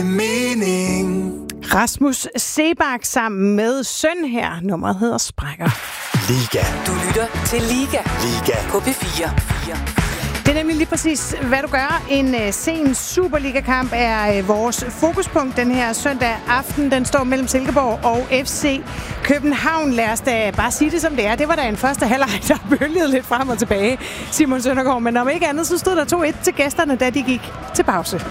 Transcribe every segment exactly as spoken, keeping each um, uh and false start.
Mening. Rasmus Seebach sammen med søn her. Nummeret hedder Sprækker. Liga. Du lytter til Liga. Liga. På P fire. Det er nemlig lige præcis, hvad du gør. En uh, sen Superliga-kamp er uh, vores fokuspunkt den her søndag aften. Den står mellem Silkeborg og F C København. Lad os da bare sige det, som det er. Det var da en første halvleg, der bølgede lidt frem og tilbage, Simon Søndergaard. Men om ikke andet, så stod der to et til gæsterne, da de gik til pause.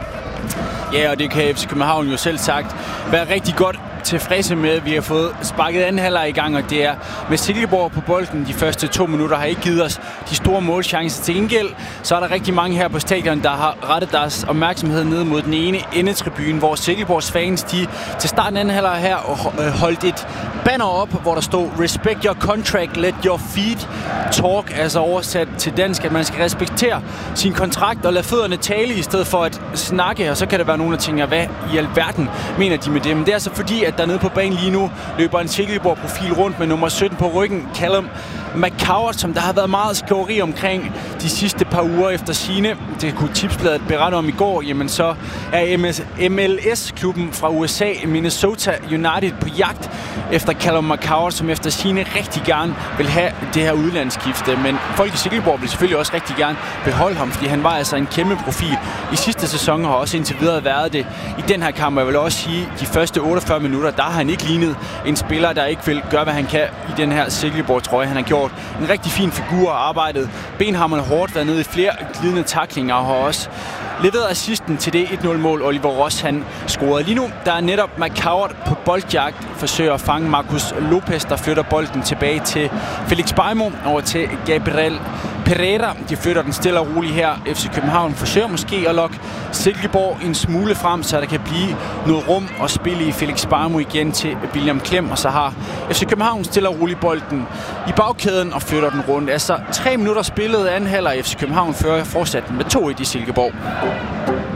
Ja, og det kan F C København jo selv sagt være rigtig godt tilfredse med. Vi har fået sparket anden halvleg i gang, og det er med Silkeborg på bolden. De første to minutter har ikke givet os de store målchancer. Til gengæld så er der rigtig mange her på stadion, der har rettet deres opmærksomhed ned mod den ene endetribune, hvor Silkeborgs fans, de til starten af anden halvleg her holdt et banner op, hvor der stod "Respect your contract, let your feet talk", altså oversat til dansk, at man skal respektere sin kontrakt og lade fødderne tale i stedet for at snakke. Og så kan det være nogen, der tænker, hvad i alverden mener de med det? Men det er altså fordi, at der nede på banen lige nu løber en Silkeborg-profil rundt med nummer sytten på ryggen, Callum McCowart, som der har været meget skriveri omkring de sidste par uger efter sine. Det kunne Tipsbladet berette om i går. Jamen så er M L S-klubben fra U S A, Minnesota United, på jagt efter Callum McCowart, som efter sine rigtig gerne vil have det her udlandsskifte. Men folk i Silkeborg vil selvfølgelig også rigtig gerne beholde ham, fordi han var altså en kæmpe profil i sidste sæson, og også indtil videre været det i den her kamp. Jeg vil også sige, de første otteogfyrre minutter, der har han ikke lignet en spiller, der ikke vil gøre, hvad han kan i den her Silkeborg-trøje. Han har gjort en rigtig fin figur og arbejdet benhamrende hårdt, været nede i flere glidende tacklinger og har også leveret assisten til det et nul-mål, Oliver Ross han scorede. Lige nu, der er netop McCowart på boldjagt, forsøger at fange Marcus Lopez, der flytter bolden tilbage til Felix Beimo, over til Gabriel Pereira. De flytter den stille og roligt her. F C København forsøger måske at lokke Silkeborg en smule frem, så der kan blive noget rum og spille i Felix Beimo igen til William Klem, og så har F C København stille og roligt bolden i bagkæden og flytter den rundt. Altså tre minutter spillet anden halvleg. F C København fører fortsat med to et i Silkeborg.